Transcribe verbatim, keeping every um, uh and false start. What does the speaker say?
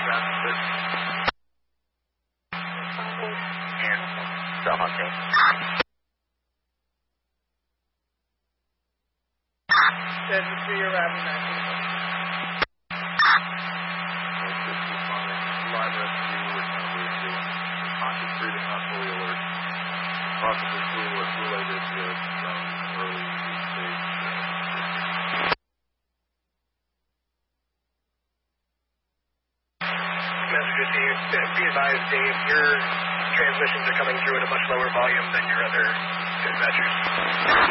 And South Hunting. seven three, you're routing nine three. Live rescue, we're currently doing conscious breathing, not fully alert. Possibly flu related to some early stage. Messages to you. Be advised, Dave, your transmissions are coming through at a much lower volume than your other dispatchers.